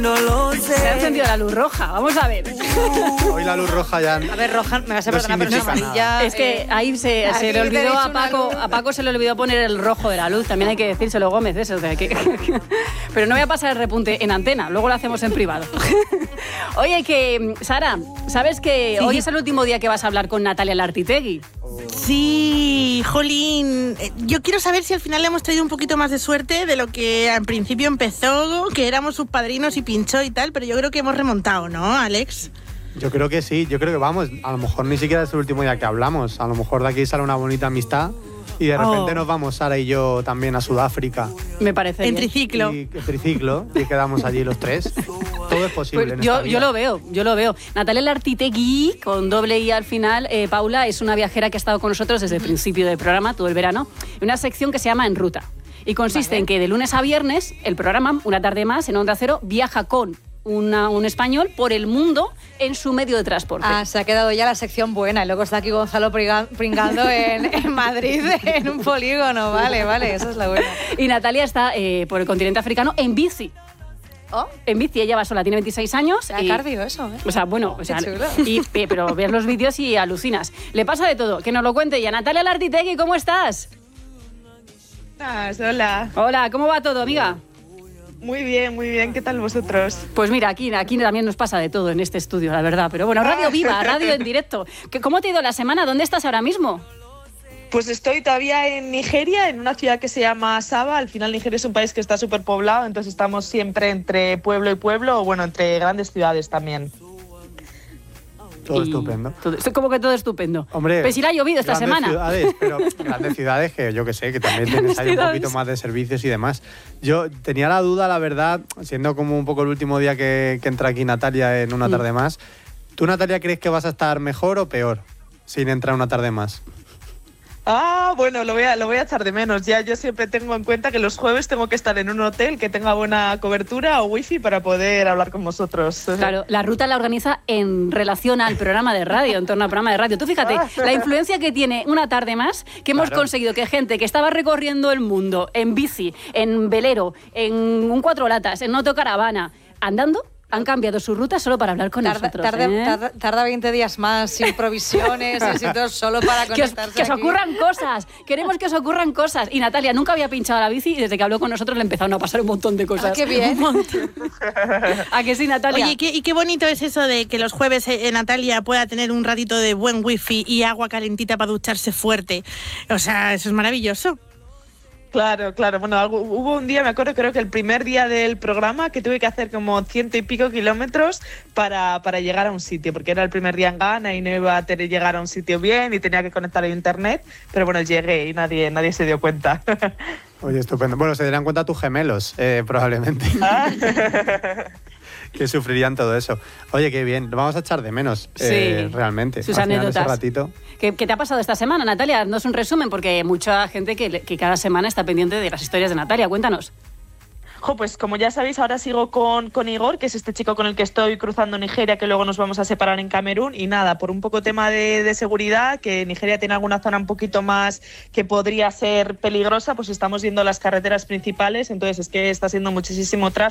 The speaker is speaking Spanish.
No lo sé. Se ha encendido la luz roja, vamos a ver. Hoy la luz roja ya... A ver, roja, me vas a No perdonar, pero significa amarilla... Es que ahí se le olvidó a Paco se le olvidó poner el rojo de la luz, también hay que decírselo, Gómez, eso, de que... Pero no voy a pasar el repunte en antena, luego lo hacemos en privado. Oye, que, Sara, ¿sabes que hoy es el último día que vas a hablar con Natalia Lartitegui? Sí, jolín. Yo quiero saber si al final le hemos traído un poquito más de suerte de lo que al principio empezó, que éramos sus padrinos y pinchó y tal, pero yo creo que hemos remontado, ¿no, Alex? Yo creo que sí, yo creo que vamos, a lo mejor ni siquiera es el último día que hablamos, a lo mejor de aquí sale una bonita amistad y de repente nos vamos Sara y yo también a Sudáfrica. Me parece En bien. triciclo. Y triciclo, y quedamos allí los tres. Todo es posible. Pues en esta vida. yo lo veo. Natalia Lartitegui, con doble I al final, Paula, es una viajera que ha estado con nosotros desde el principio del programa, todo el verano, en una sección que se llama En Ruta. Y consiste en que de lunes a viernes, el programa, Una tarde más, en Onda Cero, viaja con un español por el mundo en su medio de transporte. Ah, se ha quedado ya la sección buena. Y luego está aquí Gonzalo pringando en Madrid, en un polígono. Vale, esa es la buena. Y Natalia está por el continente africano en bici. Oh, En bici, ella va sola, tiene 26 años. sea cardio eso, ¿eh? O sea, bueno, Qué chulo. pero ves los vídeos y alucinas. Le pasa de todo, que nos lo cuente ya. Natalia Lartitegui, ¿cómo estás? Hola. Hola, ¿cómo va todo, amiga? Muy bien. ¿Qué tal vosotros? Pues mira, aquí también nos pasa de todo en este estudio, la verdad. Pero bueno, radio viva, radio en directo. ¿Cómo te ha ido la semana? ¿Dónde estás ahora mismo? Pues estoy todavía en Nigeria, en una ciudad que se llama Saba. Al final Nigeria es un país que está súper poblado, entonces estamos siempre entre pueblo y pueblo, o bueno, entre grandes ciudades también. Todo estupendo. Como que todo estupendo. Hombre, pues si la ha llovido esta semana. Ciudades, pero grandes ciudades que yo que sé, que también tienes ahí un poquito más de servicios y demás. Yo tenía la duda, la verdad, siendo como un poco el último día que entra aquí Natalia en Una tarde más. ¿Tú, Natalia, crees que vas a estar mejor o peor sin entrar Una tarde más? Bueno, lo voy a echar de menos. Ya yo siempre tengo en cuenta que los jueves tengo que estar en un hotel que tenga buena cobertura o wifi para poder hablar con vosotros. Claro, la ruta la organiza en relación al programa de radio, en torno al programa de radio. Tú fíjate, la influencia que tiene Una tarde más, que hemos conseguido que gente que estaba recorriendo el mundo en bici, en velero, en un cuatro latas, en una autocaravana, andando, han cambiado su ruta solo para hablar con nosotros. Tarda 20 días más, sin provisiones, sin todo, solo para conectarse que os aquí. ocurran cosas. Queremos que os ocurran cosas. Y Natalia nunca había pinchado la bici y desde que habló con nosotros le empezaron a pasar un montón de cosas. ¡Qué bien! Un montón. ¿A que sí, Natalia? Oye, y qué bonito es eso de que los jueves Natalia pueda tener un ratito de buen wifi y agua calentita para ducharse fuerte. O sea, eso es maravilloso. Claro. Bueno, hubo un día, me acuerdo, creo que el primer día del programa, que tuve que hacer como 100 y pico kilómetros para llegar a un sitio, porque era el primer día en Ghana y no iba a llegar a un sitio bien y tenía que conectar a internet, pero bueno, llegué y nadie se dio cuenta. Oye, estupendo. Bueno, se darán cuenta tus gemelos, probablemente. Que sufrirían todo eso. Oye, qué bien. Lo vamos a echar de menos, realmente. Sus al final, anécdotas. ese ratito. ¿Qué te ha pasado esta semana, Natalia? Haznos un resumen, porque hay mucha gente que cada semana está pendiente de las historias de Natalia. Cuéntanos. Pues como ya sabéis, ahora sigo con Igor, que es este chico con el que estoy cruzando Nigeria, que luego nos vamos a separar en Camerún. Y nada, por un poco tema de seguridad, que Nigeria tiene alguna zona un poquito más que podría ser peligrosa, pues estamos yendo a las carreteras principales. Entonces es que está siendo muchísimo tráfico.